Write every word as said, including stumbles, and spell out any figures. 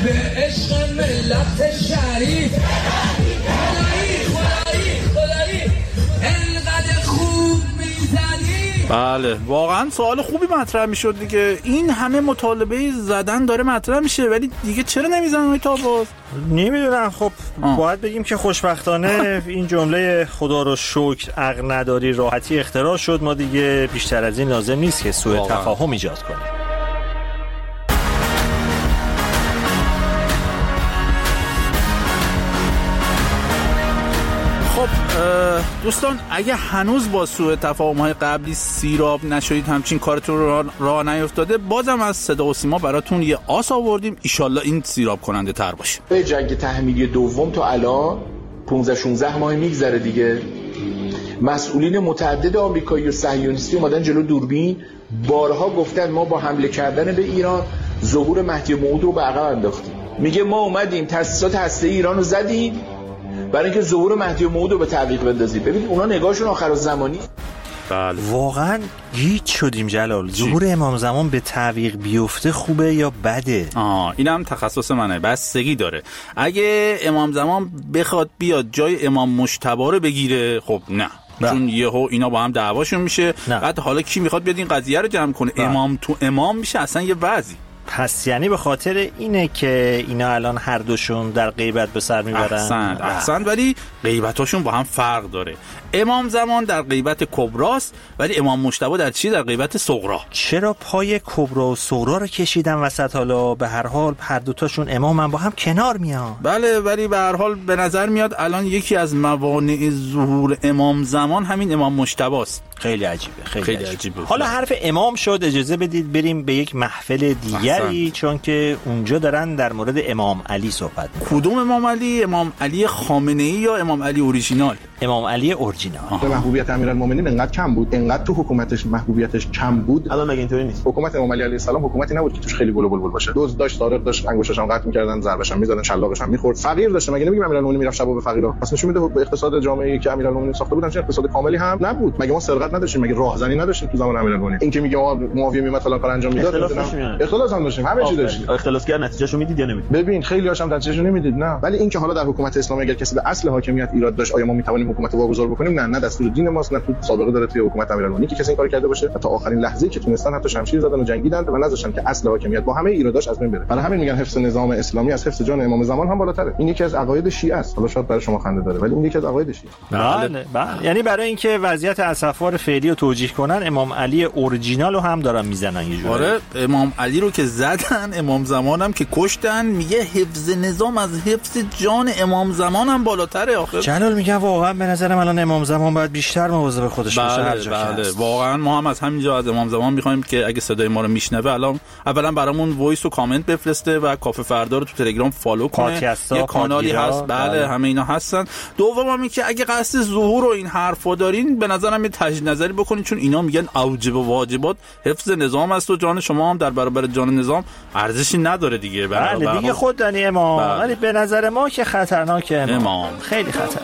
به عشق ملت شریف خدایی خدایی خدایی انقدر خوب میزنی. بله واقعا سوال خوبی مطرح میشد دیگه. این همه مطالبه زدن داره مطرح میشه ولی دیگه چرا نمیزنن تا باز؟ نمیدونم. خب آه. باید بگیم که خوشبختانه این جمله خدا رو شکر عقل نداری راحتی اختراع شد. ما دیگه بیشتر از این لازم نیست که سوء تفاهم ایجاد کنیم. خب دوستان اگه هنوز با سوء تفاهم‌های قبلی سیراب نشدید، همچین کارتون را, را نیفتاده، بازم از صدا و سیما براتون یه آس آوردیم. ایشالله این سیراب کننده تر باشه. به جنگ تحمیلی دوم تا الان پانزده شانزده ماه میگذره دیگه. مسئولین متعدد آمریکایی و صهیونیستی اومدن جلو دوربین، بارها گفتن ما با حمله کردن به ایران ظهور مهدی موعود رو به عقب انداختیم. میگه ما اومدیم تأسیسات هسته‌ای ایران رو زدیم برای اینکه ظهور مهدی موعود رو به تعویق بندازیم. ببینید اونا نگاهشون آخرالزمانی. بله واقعا گیج شدیم جلال. ظهور امام زمان به تعویق بیفته خوبه یا بده؟ آه اینم تخصص منه، بستگی داره. اگه امام زمان بخواد بیاد جای امام مجتبی رو بگیره خب نه، نه. چون یهو اینا با هم دعواشون میشه. بعد حالا کی میخواد بیاد این قضیه رو جمع کنه؟ نه. امام تو امام میشه اصلا یه وضعی. پس یعنی به خاطر اینه که اینا الان هر دوشون در غیبت به سر میبرن. احسن احسن ولی غیبتاشون با هم فرق داره. امام زمان در غیبت کبراست ولی امام مجتبی در چی؟ در غیبت صغرا. چرا پای کبرا و صغرا رو کشیدن وسط؟ حالا به هر حال هر دوتاشون امامن، با هم کنار میان. بله ولی به هر حال به نظر میاد الان یکی از موانع ظهور امام زمان همین امام مجتبی است. خیلی عجیبه. خیلی, خیلی عجیبه. عجیبه. حالا حرف امام شد، اجازه بدید بریم به یک محفل دیگری، چون که اونجا دارن در مورد امام علی صحبت می‌کنن. کدوم امام علی؟ امام علی خامنه‌ای یا امام علی اورجینال؟ امام علی اورجینال. محبوبیت امیرالمومنین انقدر کم بود، انقدر تو حکومتش محبوبیتش کم بود. الان مگه اینطوری نیست؟ حکومت امام علی علیه السلام حکومتی نبود که توش خیلی گل و بلبل باشه. دوز داشت، سارق داشت، انگشتش هم قطع می‌کردن، ضربش هم می‌زدن، شلاقش هم می‌خورد. فقیر داشت. مگه نمیگیم امیرالمومنین میرفت شبا به فقیرا؟ پس نشون میده به اقتصاد جامعه‌ای که امیرالمومنین ساخته بود، چه اقتصاد کاملی هم نبود. مگه ما سرقت نداشتیم؟ مگه راهزنی نداشتیم تو زمان امیرالمومنین؟ این که میگه ما معاویه میمد فلان کار انجام میداد، اختلاف هم داشتیم، همه چی داشتیم. اختلاس کرد نتیجهشو میدید یا نمیدید؟ ببین خیلی هاشم نتیجهشو نمیدید. نه ولی این که حالا در حکومت اسلامی اگر کسی به اصل حاکمیت ایراد داشت، آیا ما میتوانیم حکومت رو واگذار بکنیم؟ نه، نه دستور دین ماست، نه تو سابقه داره توی حکومت امیرالمومنین که کسی این کارو کرده باشه. تا آخرین لحظه‌ای که تونستن حتی شمشیر زدن و جنگیدن و نذاشتن که اصل حاکمیت با همه ایراداش از بین بره. برای همین میگن حفظ نظام اسلامی از حفظ جان امام زمان هم بالاتره. این یکی از عقاید شیعه است. حالا شاید برای شما خنده داره ولی این یکی از عقاید شیعه. بله بله. یعنی برای اینکه وضعیت اسفار فعلی رو توجیه کنن، امام علی اورجینال رو هم دارن میزنن یه جوری. آره امام علی رو که زدن، امام زمان هم که کشتن، میگه حفظ نظام از حفظ جان امام زمان هم بالاتره. آخر جلال میگم واقعا به نظرم الان امام زمان باید بیشتر مواظب خودش باشه. بله هر جا بله هست. واقعا ما هم از همینجا از امام زمان میخوایم که اگه صدای ما رو میشنوه الان اولا برامون وایس و کامنت بفرسته و کافه فردا رو تو تلگرام فالو کنه. یه کانالی هست بله, بله همه اینا هستن. دوم این که اگه قصد ظهور و این حرفا دارین به نظرم یه تجدید نظری بکنین، چون اینا میگن اوجب و واجبات حفظ نظام است و جان شما هم در برابر جان نظام ارزشی نداره دیگه. بله دیگه خود دانی امام. ولی به نظر ما که خطرناکه امام, امام. خیلی خطر.